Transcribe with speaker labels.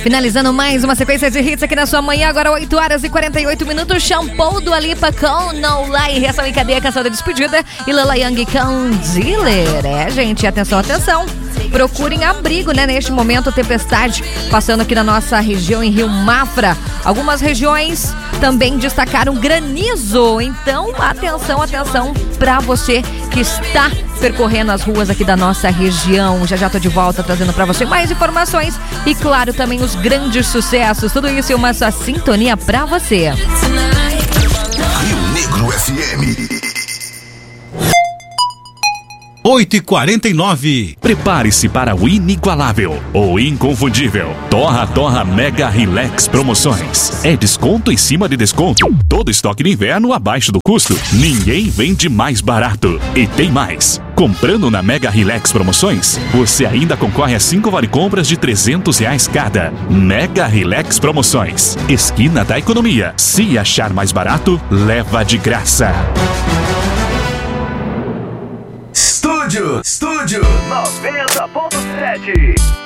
Speaker 1: Finalizando mais uma sequência de hits aqui na sua manhã, agora 8 horas e 48 minutos. Shampoo do Alipa com No Lie, Reação em Cadeia, Canção da Despedida. E Lala Young com Dealer. Gente, atenção, atenção. Procurem abrigo, né? Neste momento, tempestade passando aqui na nossa região, em Rio Mafra. Algumas regiões também destacaram granizo. Então, atenção, atenção para você que está percorrendo as ruas aqui da nossa região. Já tô de volta trazendo para você mais informações e, claro, também os grandes sucessos. Tudo isso em uma só sintonia para você.
Speaker 2: Rio Negro FM.
Speaker 3: 8h49.
Speaker 4: Prepare-se para o inigualável, o inconfundível Torra Mega Relax Promoções. É desconto em cima de desconto. Todo estoque de inverno abaixo do custo. Ninguém vende mais barato. E tem mais. Comprando na Mega Relax Promoções, você ainda concorre a 5 vale-compras de R$300 cada. Mega Relax Promoções. Esquina da economia. Se achar mais barato, leva de graça.
Speaker 2: Estúdio 90.7.